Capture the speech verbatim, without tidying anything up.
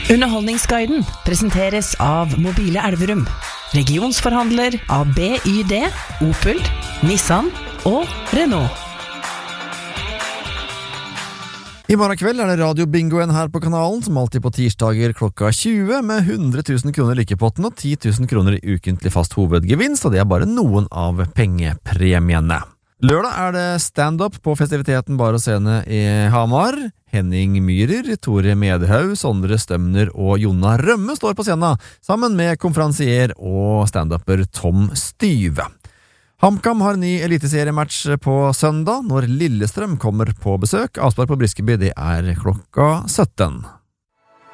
Underholdningsguiden presenteres av Mobile Elverum, regionsforhandler av B Y D, Opel, Nissan og Renault. I morgen kveld er det radiobingoen her på kanalen, som alltid på tirsdager klokka tjue, med hundre tusen kroner like i potten og ti tusen kroner i ukentlig fast hovedgevinst, og det er bare noen av pengepremiene. Lørdag er det stand-up på festiviteten Bar og Scene i Hamar. Henning Myhrer, Tore Medhaug, Sondre Stømner og Jonna Rømme står på scenen, sammen med konferansier og stand-upper Tom Styve. HamKam har ny eliteseriematch på søndag, når Lillestrøm kommer på besøk. Avspark på Briskeby, det er klokka sytten.